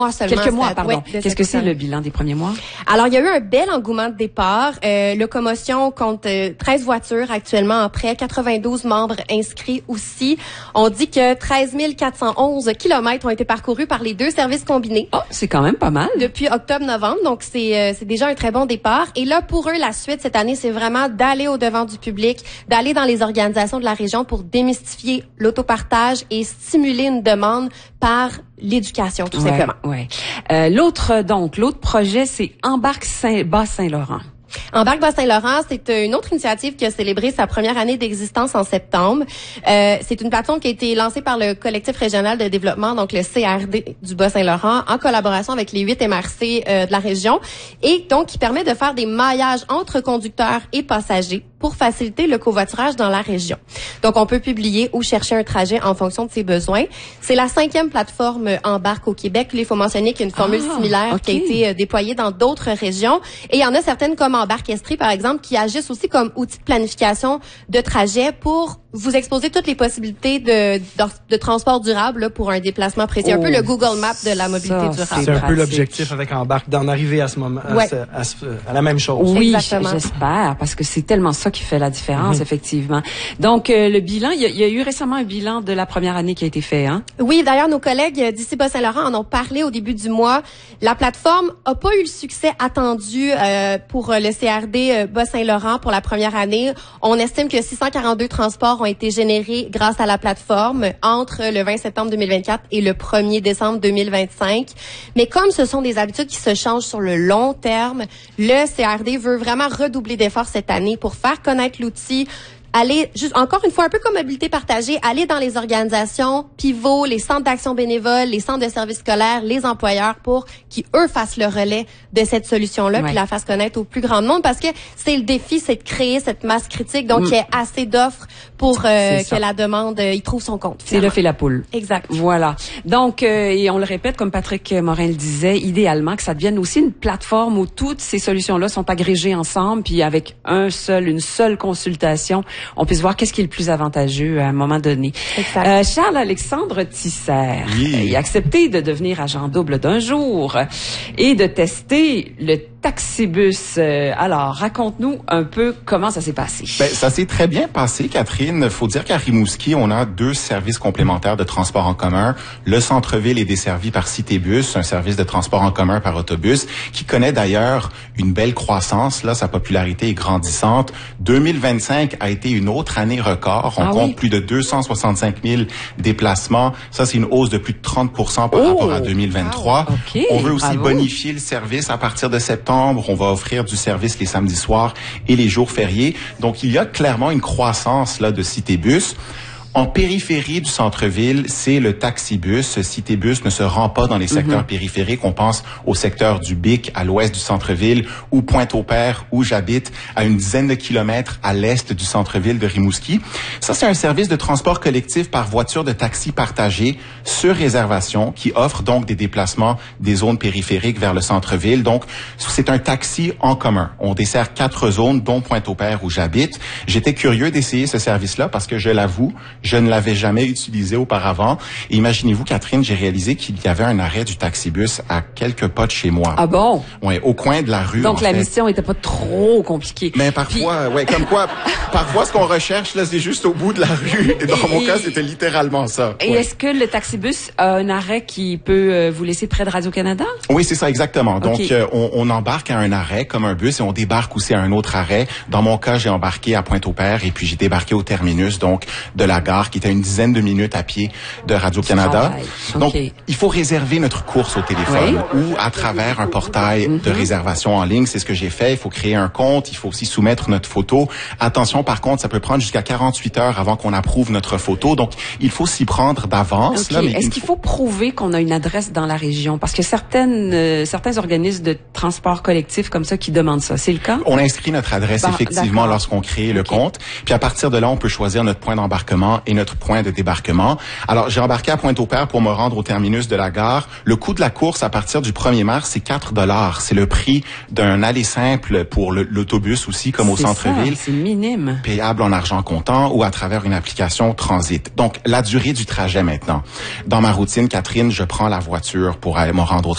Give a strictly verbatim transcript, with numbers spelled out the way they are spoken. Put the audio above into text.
Seulement, Quelques mois, ça, pardon. Ouais, Qu'est-ce que c'est le bilan des premiers mois? Alors, il y a eu un bel engouement de départ. Euh, Locomotion compte euh, treize voitures actuellement en prêt, quatre-vingt-douze membres inscrits aussi. On dit que treize mille quatre cent onze kilomètres ont été parcourus par les deux services combinés. Oh, c'est quand même pas mal. Depuis octobre-novembre, donc c'est euh, c'est déjà un très bon départ. Et là, pour eux, la suite cette année, c'est vraiment d'aller au devant du public, d'aller dans les organisations de la région pour démystifier l'autopartage et stimuler une demande par l'éducation, tout ouais, simplement. Ouais. Euh, l'autre, donc, l'autre projet, c'est Embarque Saint, Bas-Saint-Laurent. Embarque Bas-Saint-Laurent, c'est une autre initiative qui a célébré sa première année d'existence en septembre. Euh, c'est une plateforme qui a été lancée par le collectif régional de développement, donc le C R D du Bas-Saint-Laurent, en collaboration avec les huit M R C euh, de la région, et donc qui permet de faire des maillages entre conducteurs et passagers pour faciliter le covoiturage dans la région. Donc, on peut publier ou chercher un trajet en fonction de ses besoins. C'est la cinquième plateforme Embarque au Québec. Il faut mentionner qu'il y a une formule ah, similaire okay. qui a été euh, déployée dans d'autres régions. Et il y en a certaines comme Embarque Estrie, par exemple, qui agissent aussi comme outil de planification de trajet pour vous exposer toutes les possibilités de, de, de transport durable là, pour un déplacement précis. Oh, un peu le Google Maps de la mobilité ça, durable. C'est un peu l'objectif avec Embarque, d'en arriver à ce moment, à, ouais. ce, à, ce, à la même chose. Oui, exactement. J'espère, parce que c'est tellement ça qui fait la différence, mm-hmm. effectivement. Donc, euh, le bilan, il y, y a eu récemment un bilan de la première année qui a été fait, hein? Oui, d'ailleurs, nos collègues d'ici Bas-Saint-Laurent en ont parlé au début du mois. La plateforme a pas eu le succès attendu euh, pour le C R D euh, Bas-Saint-Laurent pour la première année. On estime que six cent quarante-deux transports ont été générés grâce à la plateforme entre le vingt septembre deux mille vingt-quatre et le premier décembre deux mille vingt-cinq. Mais comme ce sont des habitudes qui se changent sur le long terme, le C R D veut vraiment redoubler d'efforts cette année pour faire connaître l'outil, aller, juste encore une fois, un peu comme mobilité partagée, aller dans les organisations pivots, les centres d'action bénévole, les centres de services scolaires, les employeurs pour qu'ils, eux, fassent le relais de cette solution-là, ouais. puis la fassent connaître au plus grand nombre, parce que c'est le défi, c'est de créer cette masse critique, donc mm. qu'il y ait assez d'offres pour euh, que la demande euh, y trouve son compte. C'est l'œuf et la poule. Exact. Voilà. Donc, euh, et on le répète, comme Patrick Morin le disait, idéalement que ça devienne aussi une plateforme où toutes ces solutions-là sont agrégées ensemble, puis avec un seul, une seule consultation, on puisse voir qu'est-ce qui est le plus avantageux à un moment donné. Euh, Charles-Alexandre Tisser, oui. il a accepté de devenir agent double d'un jour et de tester le taxibus. Euh, alors, raconte-nous un peu comment ça s'est passé. Ben, ça s'est très bien passé, Catherine. Faut dire qu'à Rimouski, on a deux services complémentaires de transport en commun. Le centre-ville est desservi par Citébus, un service de transport en commun par autobus, qui connaît d'ailleurs une belle croissance. Là, sa popularité est grandissante. deux mille vingt-cinq a été une autre année record. On ah compte oui? plus de deux cent soixante-cinq mille déplacements. Ça, c'est une hausse de plus de trente pour cent par oh! rapport à deux mille vingt-trois. Wow. Okay, on veut aussi bravo. bonifier le service à partir de septembre. On va offrir du service les samedis soirs et les jours fériés. Donc, il y a clairement une croissance là de Citébus. En périphérie du centre-ville, c'est le taxibus. Citébus ne se rend pas dans les secteurs mm-hmm. périphériques. On pense au secteur du Bic, à l'ouest du centre-ville, ou Pointe-au-Père, où j'habite, à une dizaine de kilomètres à l'est du centre-ville de Rimouski. Ça, c'est un service de transport collectif par voiture de taxi partagé sur réservation qui offre donc des déplacements des zones périphériques vers le centre-ville. Donc, c'est un taxi en commun. On dessert quatre zones, dont Pointe-au-Père, où j'habite. J'étais curieux d'essayer ce service-là parce que, je l'avoue, je ne l'avais jamais utilisé auparavant. Et imaginez-vous, Catherine, j'ai réalisé qu'il y avait un arrêt du taxibus à quelques pas de chez moi. Ah bon? Oui, au coin de la rue. Donc, en la fait. mission était pas trop compliquée. Mais parfois, Puis... ouais, comme quoi, parfois, ce qu'on recherche, là, c'est juste au bout de la rue. Et dans et, mon cas, c'était littéralement ça. Et ouais. est-ce que le taxibus a un arrêt qui peut euh, vous laisser près de Radio-Canada? Oui, c'est ça, exactement. Donc, okay. euh, on, on embarque à un arrêt, comme un bus, et on débarque aussi à un autre arrêt. Dans mon cas, j'ai embarqué à Pointe-au-Père, et puis j'ai débarqué au terminus, donc, de la gare, qui était à une dizaine de minutes à pied de Radio-Canada. Okay. Donc, il faut réserver notre course au téléphone oui. ou à travers un portail mm-hmm. de réservation en ligne. C'est ce que j'ai fait. Il faut créer un compte. Il faut aussi soumettre notre photo. Attention, par contre, ça peut prendre jusqu'à quarante-huit heures avant qu'on approuve notre photo. Donc, il faut s'y prendre d'avance. Okay. Là, mais Est-ce qu'il faut prouver qu'on a une adresse dans la région? Parce que certaines, euh, certains organismes de transport collectif comme ça qui demandent ça. C'est le cas? On inscrit notre adresse, bah, effectivement, lorsqu'on crée okay. le compte. Puis à partir de là, on peut choisir notre point d'embarquement et notre point de débarquement. Alors, j'ai embarqué à Pointe-au-Père pour me rendre au terminus de la gare. Le coût de la course à partir du premier mars, c'est quatre dollars. C'est le prix d'un aller simple pour le, l'autobus aussi, comme au centre-ville. C'est minime. Payable en argent comptant ou à travers une application Transit. Donc, la durée du trajet maintenant. Dans ma routine, Catherine, je prends la voiture pour aller me rendre au